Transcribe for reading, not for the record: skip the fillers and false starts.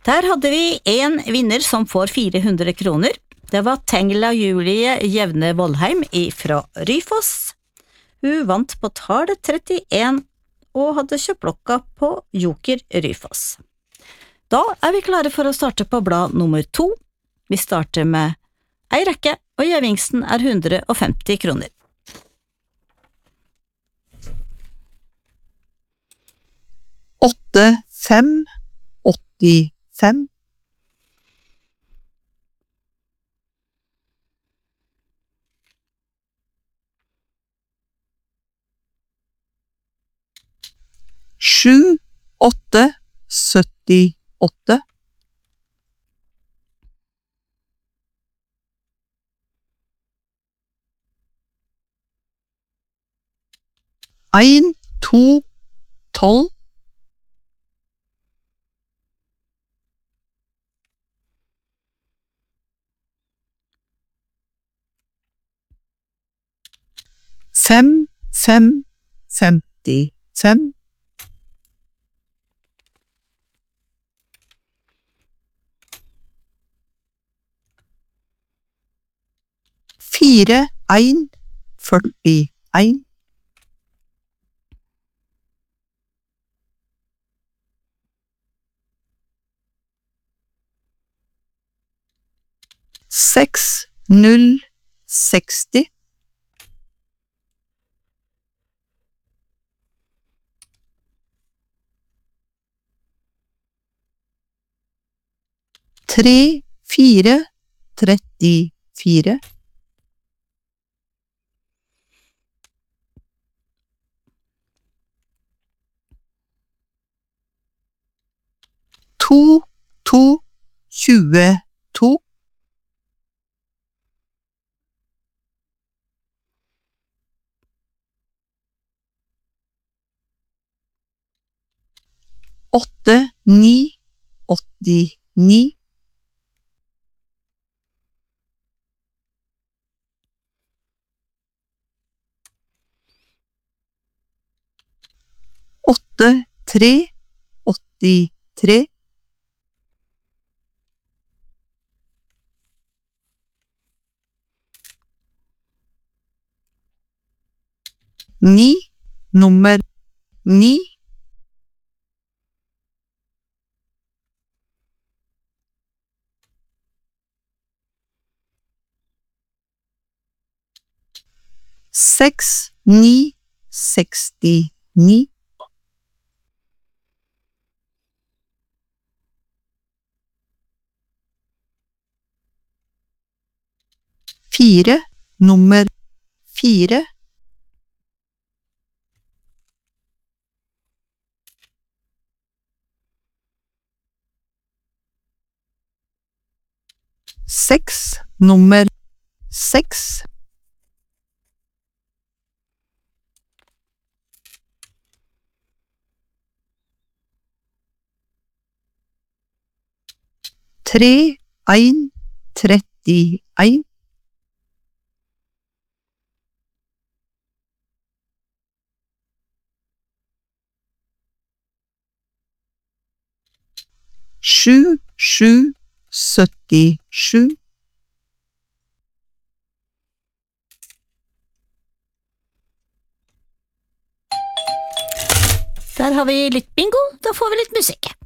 Der hadde vi en vinner som får 400 kroner. Det var Tengla Julie Jevne Vollheim fra Ryfoss. Hun vant på tallet 31 og hadde kjøpt blokka på Joker Ryfoss. Da vi klare for å starte på blad nummer 2. Vi starter med ei rekke, og gevinsten 150 kroner. Åtte, 5, 85. Sju, 8, 78. Ein, 2, 12. Fem, 5, 55. Fire, 1, 41. Seks, 0, 60. Tre, 4, 34. To, 2, 22. Åtte, 9, 89. Åtte, 3, 83. Ni, nummer 9. Seks, 9, 69. Fire, nummer 4. Seks, nummer 6. Tre, 1, 31. Sju, 7, 77. Der har vi litt bingo, da får vi litt musikk.